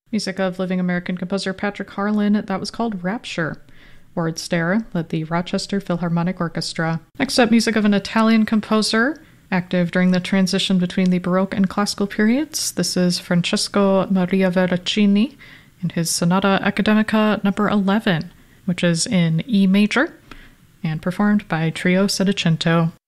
Music of living American composer Patrick Harlan, that was called Rapture. Ward Stair led the Rochester Philharmonic Orchestra. Next up, music of an Italian composer, active during the transition between the Baroque and Classical periods. This is Francesco Maria Veracini and his Sonata Academica No. 11, which is in E major, and performed by Trio Settecento.